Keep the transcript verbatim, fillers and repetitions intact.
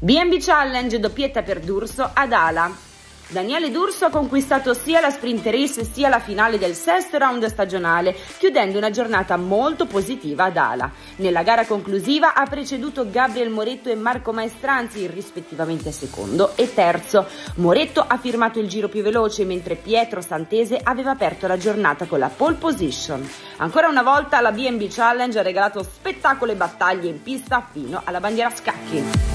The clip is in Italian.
B and B Challenge, doppietta per D'Urso ad Ala. Daniele D'Urso ha conquistato sia la sprint race sia la finale del sesto round stagionale, chiudendo una giornata molto positiva ad Ala. Nella gara conclusiva ha preceduto Gabriel Moretto e Marco Maestranzi, rispettivamente secondo e terzo. Moretto ha firmato il giro più veloce, mentre Pietro Santese aveva aperto la giornata con la pole position. Ancora una volta la B and B Challenge ha regalato spettacolo e battaglie in pista fino alla bandiera a scacchi.